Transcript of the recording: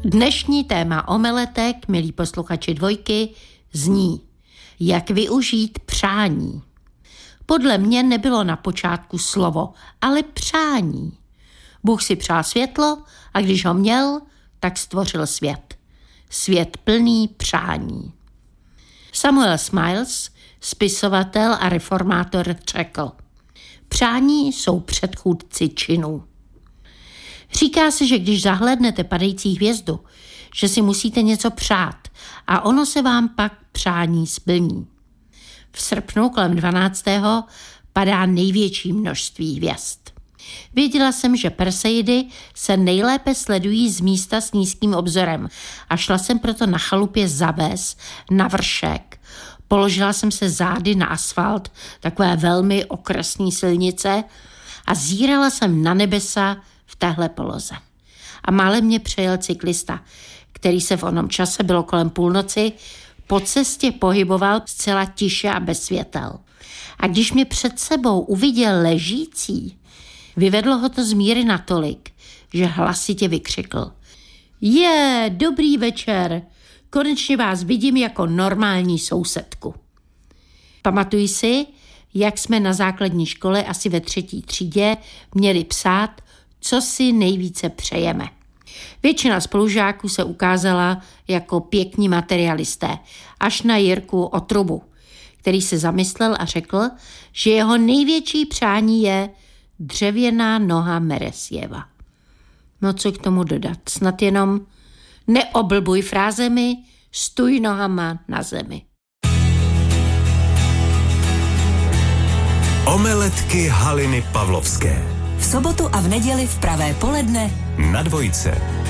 Dnešní téma omeletek, milí posluchači Dvojky, zní: jak využít přání. Podle mě nebylo na počátku slovo, ale přání. Bůh si přál světlo a když ho měl, tak stvořil svět. Svět plný přání. Samuel Smiles, spisovatel a reformátor, řekl: přání jsou předchůdci činů. Říká se, že když zahlédnete padající hvězdu, že si musíte něco přát a ono se vám pak přání splní. V srpnu kolem 12. padá největší množství hvězd. Věděla jsem, že Perseidy se nejlépe sledují z místa s nízkým obzorem a šla jsem proto na chalupě za ves, na vršek. Položila jsem se zády na asfalt takové velmi okresní silnice a zírala jsem na nebesa v téhle poloze. A málem mě přejel cyklista, který se v onom čase, bylo kolem půlnoci, po cestě pohyboval zcela tiše a bez světel. A když mě před sebou uviděl ležící, vyvedlo ho to z míry natolik, že hlasitě vykřikl: dobrý večer, konečně vás vidím jako normální sousedku. Pamatuji si, jak jsme na základní škole asi ve 3. třídě měli psát, co si nejvíce přejeme. Většina spolužáků se ukázala jako pěkní materialisté, až na Jirku Otrubu, který se zamyslel a řekl, že jeho největší přání je dřevěná noha Meresjeva. No co k tomu dodat, snad jenom neoblbuj frázemi, stůj nohama na zemi. Omeletky Haliny Pavlovské. V sobotu a v neděli v pravé poledne na Dvojce.